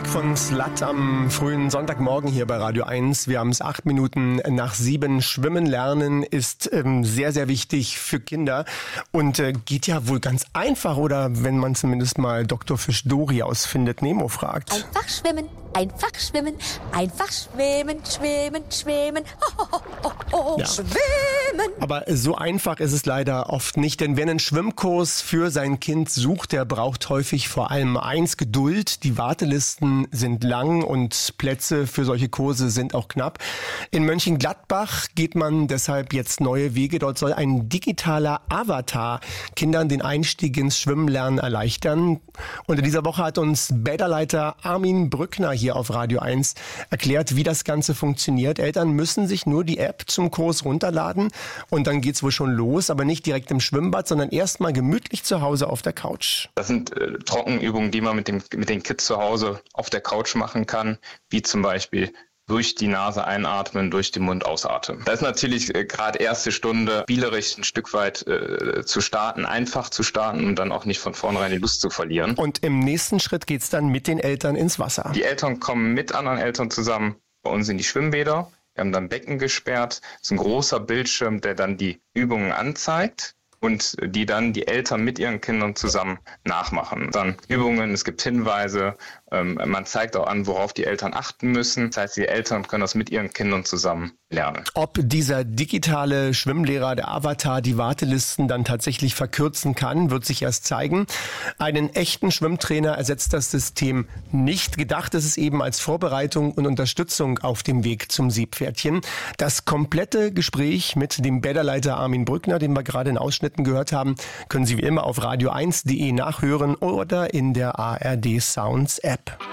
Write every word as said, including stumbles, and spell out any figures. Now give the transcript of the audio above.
von Slut am frühen Sonntagmorgen hier bei Radio eins. Wir haben es acht Minuten nach sieben. Schwimmen lernen ist ähm, sehr, sehr wichtig für Kinder und äh, geht ja wohl ganz einfach, oder wenn man zumindest mal Doktor Fisch Dori aus Findet Nemo fragt. Einfach schwimmen, einfach schwimmen, einfach schwimmen, schwimmen, schwimmen, ho, ho, ho, ho, Ja. schwimmen. Aber so einfach ist es leider oft nicht, denn wer einen Schwimmkurs für sein Kind sucht, der braucht häufig vor allem eins: Geduld. Die Wartelisten sind lang und Plätze für solche Kurse sind auch knapp. In Mönchengladbach geht man deshalb jetzt neue Wege. Dort soll ein digitaler Avatar Kindern den Einstieg ins Schwimmenlernen erleichtern. Und in dieser Woche hat uns Bäderleiter Armin Brückner hier auf Radio eins erklärt, wie das Ganze funktioniert. Eltern müssen sich nur die App zum Kurs runterladen und dann geht's wohl schon los, aber nicht direkt im Schwimmbad, sondern erstmal gemütlich zu Hause auf der Couch. Das sind äh, Trockenübungen, die man mit dem mit den Kids zu Hause auf der Couch machen kann, wie zum Beispiel durch die Nase einatmen, durch den Mund ausatmen. Das ist natürlich äh, gerade erste Stunde spielerisch ein Stück weit äh, zu starten, einfach zu starten und dann auch nicht von vornherein die Lust zu verlieren. Und im nächsten Schritt geht's dann mit den Eltern ins Wasser. Die Eltern kommen mit anderen Eltern zusammen bei uns in die Schwimmbäder. Wir haben dann Becken gesperrt. Das ist ein großer Bildschirm, der dann die Übungen anzeigt und die dann die Eltern mit ihren Kindern zusammen nachmachen. Dann Übungen, es gibt Hinweise, ähm, man zeigt auch an, worauf die Eltern achten müssen. Das heißt, die Eltern können das mit ihren Kindern zusammen lernen. Ob dieser digitale Schwimmlehrer, der Avatar, die Wartelisten dann tatsächlich verkürzen kann, wird sich erst zeigen. Einen echten Schwimmtrainer ersetzt das System nicht. Gedacht ist es eben als Vorbereitung und Unterstützung auf dem Weg zum Seepferdchen. Das komplette Gespräch mit dem Bäderleiter Armin Brückner, den wir gerade in Ausschnitten gehört haben, können Sie wie immer auf radio eins punkt de nachhören oder in der A R D Sounds App.